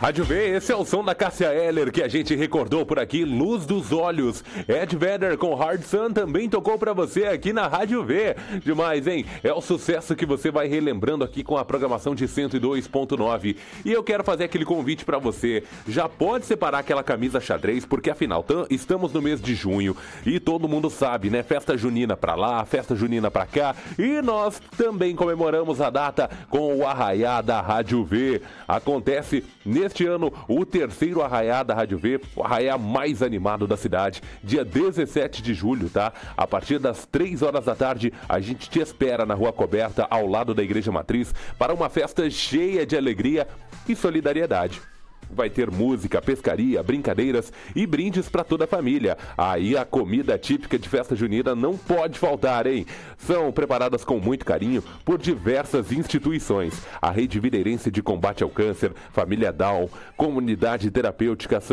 Rádio V, esse é o som da Cássia Eller que a gente recordou por aqui, Luz dos Olhos. Ed Vedder com Hard Sun também tocou pra você aqui na Rádio V. Demais, hein? É o sucesso que você vai relembrando aqui com a programação de 102.9. E eu quero fazer aquele convite pra você. Já pode separar aquela camisa xadrez, porque afinal, estamos no mês de junho e todo mundo sabe, né? Festa junina pra lá, festa junina pra cá. E nós também comemoramos a data com o Arraiá da Rádio V. Acontece neste ano o terceiro Arraiá da Rádio V, o Arraiá mais animado da cidade, dia 17 de julho, tá? A partir das 3 horas da tarde, a gente te espera na Rua Coberta, ao lado da Igreja Matriz, para uma festa cheia de alegria e solidariedade. Vai ter música, pescaria, brincadeiras e brindes para toda a família. Aí a comida típica de festa junina não pode faltar, hein? São preparadas com muito carinho por diversas instituições. A Rede Videirense de Combate ao Câncer, Família Down, Comunidade Terapêutica